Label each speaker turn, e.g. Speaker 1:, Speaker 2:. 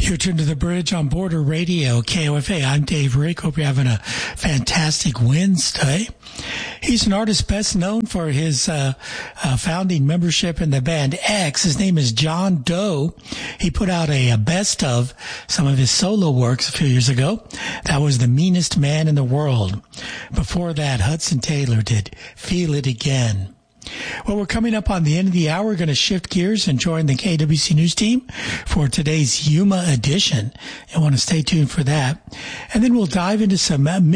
Speaker 1: You're tuned to the Bridge on Border Radio, KOFA. I'm Dave Rick. Hope you're having a fantastic Wednesday. He's an artist best known for his founding membership in the band X. His name is John Doe. He put out a best of some of his solo works a few years ago. That was The Meanest Man in the World. Before that, Hudson Taylor did Feel It Again. Well, we're coming up on the end of the hour. We're going to shift gears and join the KWC News team for today's Yuma edition. You want to stay tuned for that. And then we'll dive into some